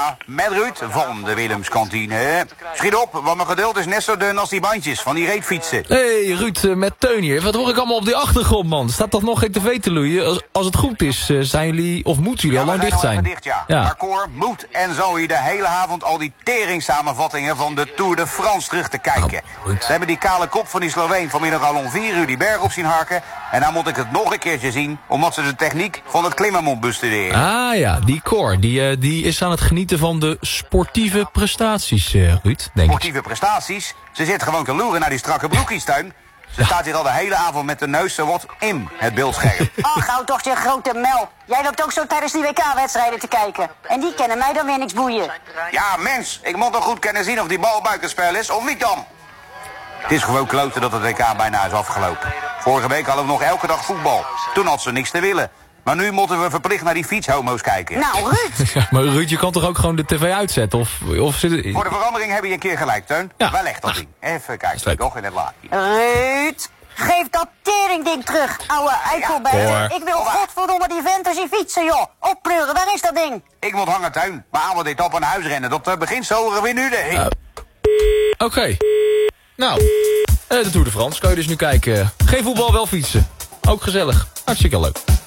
Ja, met Ruud van de Willemskantine. Schiet op, want mijn geduld is net zo dun als die bandjes van die reetfietsen. Hey Ruud, met Teun hier. Wat hoor ik allemaal op die achtergrond, man? Staat toch nog geen tv te loeien? Als het goed is, zijn jullie, of moeten jullie al lang dicht zijn? Dicht, ja. Maar Cor moet en Zoe de hele avond al die teringssamenvattingen van de Tour de France terug te kijken. Ze hebben die kale kop van die Sloveen vanmiddag al om 4 uur die berg op zien harken. En dan moet ik het nog een keertje zien, omdat ze de techniek van het klimmen moet bestuderen. Ah ja, die Cor, die is aan het genieten van de sportieve prestaties, Ruud, denk ik. Sportieve prestaties? Ze zit gewoon te loeren naar die strakke broekies, Teun. Ze staat hier al de hele avond met de neus zowat in het beeldscherm. Ach, hou toch je grote mel. Jij loopt ook zo tijdens die WK-wedstrijden te kijken. En die kennen mij dan weer niks boeien. Ja, mens, ik moet toch goed kunnen zien of die bal buitenspel is, of niet dan? Het is gewoon kloten dat het WK bijna is afgelopen. Vorige week hadden we nog elke dag voetbal. Toen had ze niks te willen. Maar nu moeten we verplicht naar die fietshomo's kijken. Nou, Ruud. Ja, maar Ruud, je kan toch ook gewoon de tv uitzetten? Of zit het... Voor de verandering heb je een keer gelijk, Teun. Ja. Waar legt dat ding? Even kijken, nog in het laadje. Ruud, geef dat teringding terug, ouwe eikelbeter. Ja, Ik wil godverdomme die vent zien fietsen, joh. Oppleuren, waar is dat ding? Ik moet hangen, Teun. Maar aan wat dit op naar huis rennen. Dat begint zo horen we nu de... Oké. Nou, de Tour de France kan je dus nu kijken. Geen voetbal, wel fietsen. Ook gezellig. Hartstikke leuk.